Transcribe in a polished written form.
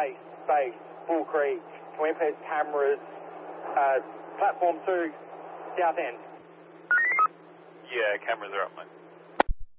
base, Bull Creek. Can we put cameras, platform 2, south end? Yeah, cameras are up, mate.